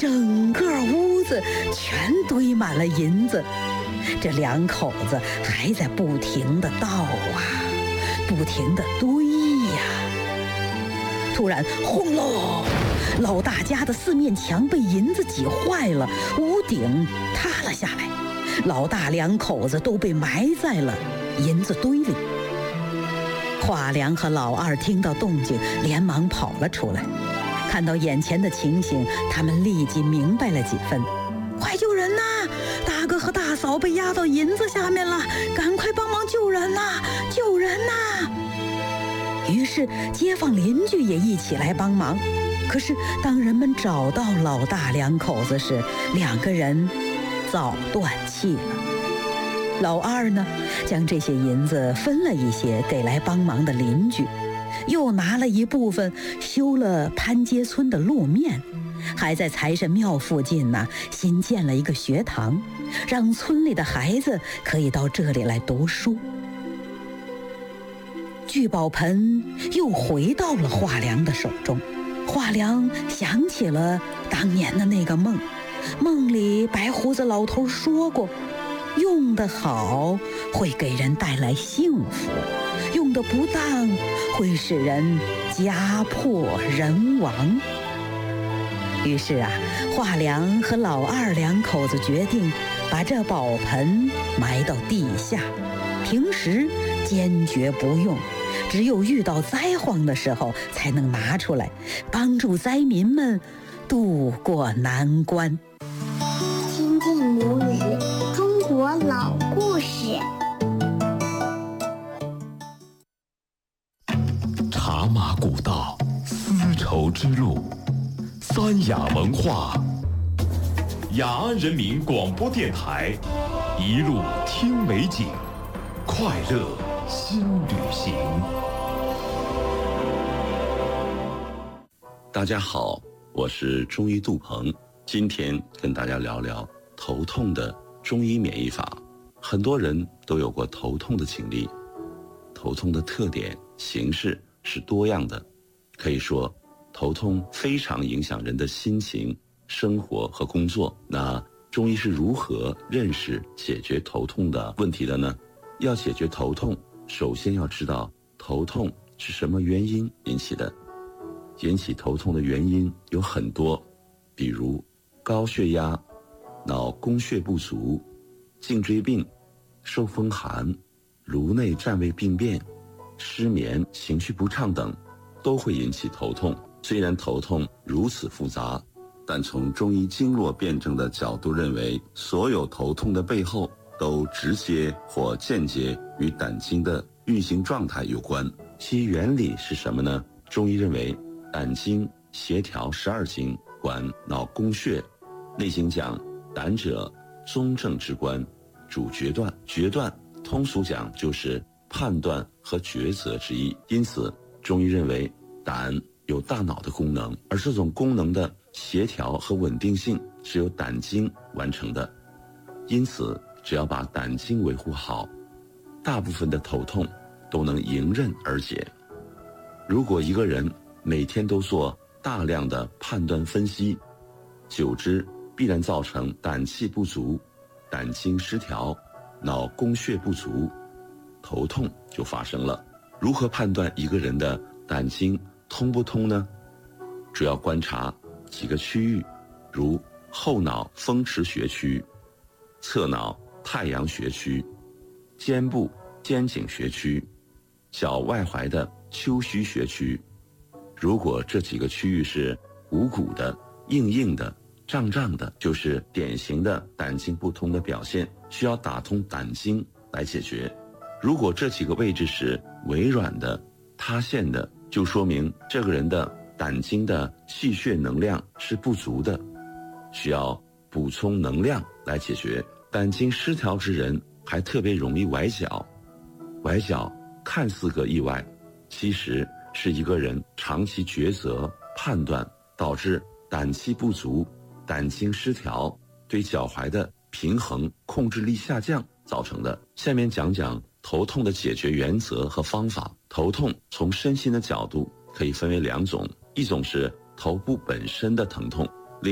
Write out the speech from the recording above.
整个屋子全堆满了银子。这两口子还在不停地倒啊，不停地堆呀。突然，轰隆！老大家的四面墙被银子挤坏了，屋顶塌了下来，老大两口子都被埋在了银子堆里。华良和老二听到动静，连忙跑了出来。看到眼前的情形，他们立即明白了几分。快救人呐！大哥和大嫂被压到银子下面了，赶快帮忙救人呐！救人呐！于是街坊邻居也一起来帮忙。可是当人们找到老大两口子时，两个人早断气了。老二呢，将这些银子分了一些给来帮忙的邻居，又拿了一部分修了潘街村的路面，还在财神庙附近呢新建了一个学堂，让村里的孩子可以到这里来读书。聚宝盆又回到了华良的手中，华良想起了当年的那个梦，梦里白胡子老头说过，用得好会给人带来幸福，用得不当会使人家破人亡。于是啊，华良和老二两口子决定把这宝盆埋到地下，平时坚决不用，只有遇到灾荒的时候才能拿出来，帮助灾民们渡过难关。 亲近母语，中国老故事。 茶马古道，丝绸之路，三雅文化，雅安人民广播电台，一路听美景，快乐新旅行。 大家好，我是中医杜鹏，今天跟大家聊聊头痛的中医免疫法。很多人都有过头痛的经历，头痛的特点、形式是多样的，可以说头痛非常影响人的心情、生活和工作。那中医是如何认识、解决头痛的问题的呢？要解决头痛，首先要知道头痛是什么原因引起的。引起头痛的原因有很多，比如高血压、脑供血不足、颈椎病、受风寒、颅内占位病变、失眠、情绪不畅等，都会引起头痛。虽然头痛如此复杂，但从中医经络辩证的角度认为，所有头痛的背后都直接或间接与胆经的运行状态有关。其原理是什么呢？中医认为，胆经协调12经，管脑供血；内经讲，胆者宗正之官，主决断。决断通俗讲就是判断和抉择之意。因此，中医认为胆有大脑的功能，而这种功能的协调和稳定性是由胆经完成的。因此，只要把胆经维护好，大部分的头痛都能迎刃而解。如果一个人每天都做大量的判断分析，久之必然造成胆气不足、胆经失调、脑供血不足，头痛就发生了。如何判断一个人的胆经通不通呢？主要观察几个区域，如后脑风池穴区、侧脑太阳穴区、肩部肩颈穴区、脚外踝的丘虚穴区。如果这几个区域是鼓鼓的、硬硬的、胀胀的，就是典型的胆经不通的表现，需要打通胆经来解决。如果这几个位置是微软的、塌陷的，就说明这个人的胆经的气血能量是不足的，需要补充能量来解决。胆经失调之人还特别容易崴脚，崴脚看似个意外，其实是一个人长期抉择判断导致胆气不足、胆经失调，对脚踝的平衡控制力下降造成的。下面讲讲头痛的解决原则和方法。头痛从身心的角度可以分为两种，一种是头部本身的疼痛，